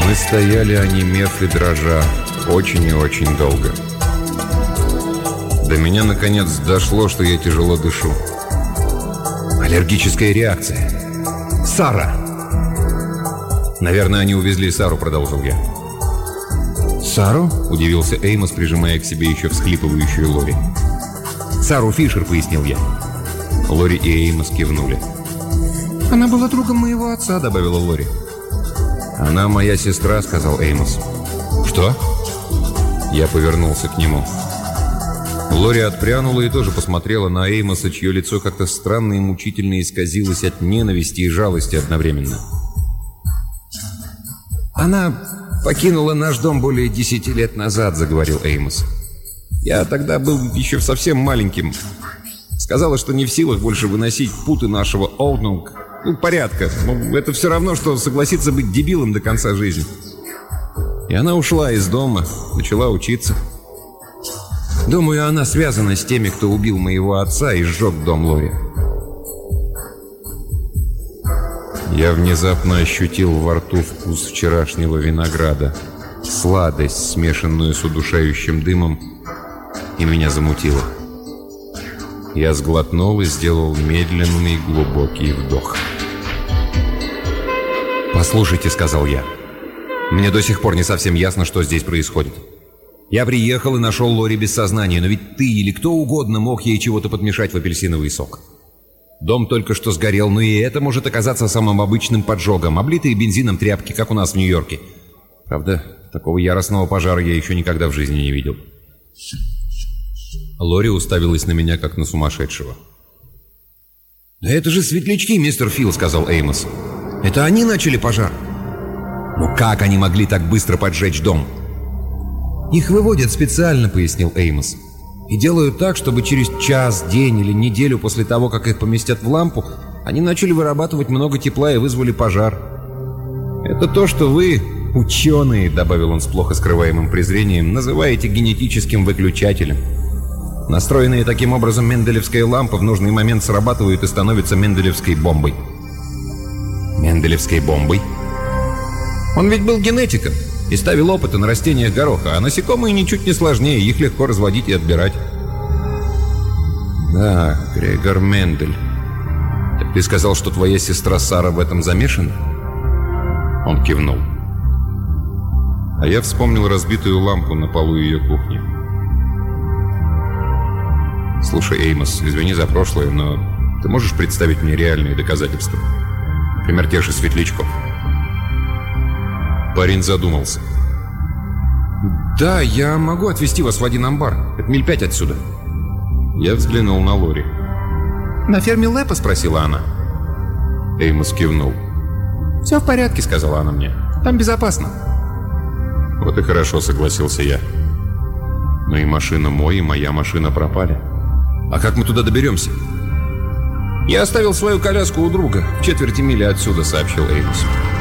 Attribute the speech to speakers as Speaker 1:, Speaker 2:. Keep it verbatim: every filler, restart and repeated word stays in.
Speaker 1: Мы стояли, онемев и дрожа, очень и очень долго. До меня, наконец, дошло, что я тяжело дышу. Аллергическая реакция. Сара! Наверное, они увезли Сару, продолжил я. Сару? Удивился Эймос, прижимая к себе еще всхлипывающую Лори. Сару Фишер, пояснил я. Лори и Эймос кивнули. Она была другом моего отца, добавила Лори. Она моя сестра, сказал Эймос. Что? Я повернулся к нему. Лори отпрянула и тоже посмотрела на Эймоса, чье лицо как-то странно и мучительно исказилось от ненависти и жалости одновременно. «Она покинула наш дом более десяти лет назад», — заговорил Эймос. «Я тогда был еще совсем маленьким. Сказала, что не в силах больше выносить путы нашего Олднунг. Ну, порядка. Ну, это все равно, что согласиться быть дебилом до конца жизни. И она ушла из дома, начала учиться. Думаю, она связана с теми, кто убил моего отца и сжег дом Лори». Я внезапно ощутил во рту вкус вчерашнего винограда, сладость, смешанную с удушающим дымом, и меня замутило. Я сглотнул и сделал медленный глубокий вдох. «Послушайте», — сказал я, — «мне до сих пор не совсем ясно, что здесь происходит. Я приехал и нашел Лори без сознания, но ведь ты или кто угодно мог ей чего-то подмешать в апельсиновый сок. Дом только что сгорел, но и это может оказаться самым обычным поджогом, облитые бензином тряпки, как у нас в Нью-Йорке. Правда, такого яростного пожара я еще никогда в жизни не видел». Лори уставилась на меня, как на сумасшедшего. «Да это же светлячки, мистер Фил», — сказал Эймос. «Это они начали пожар». «Ну как они могли так быстро поджечь дом?» «Их выводят специально», — пояснил Эймос. «И делают так, чтобы через час, день или неделю после того, как их поместят в лампу, они начали вырабатывать много тепла и вызвали пожар. Это то, что вы, ученые», — добавил он с плохо скрываемым презрением, «называете генетическим выключателем. Настроенные таким образом менделевская лампа в нужный момент срабатывает и становится менделевской бомбой». «Менделевской бомбой?» «Он ведь был генетиком и ставил опыты на растениях гороха, а насекомые ничуть не сложнее, их легко разводить и отбирать». «Да, Грегор Мендель. Так ты сказал, что твоя сестра Сара в этом замешана?» Он кивнул. А я вспомнил разбитую лампу на полу ее кухни. «Слушай, Эймос, извини за прошлое, но ты можешь представить мне реальные доказательства? Например, тех же светлячков?» Парень задумался. «Да, я могу отвезти вас в один амбар. Это миль пять отсюда». Я взглянул на Лори. «На ферме Лэпа?» — спросила она. Эймос кивнул. «Все в порядке», — сказала она мне. «Там безопасно». «Вот и хорошо», — согласился я. «Но и машина мой, и моя машина пропали. А как мы туда доберемся?» «Я оставил свою коляску у друга в четверти мили отсюда», — сообщил Эймос.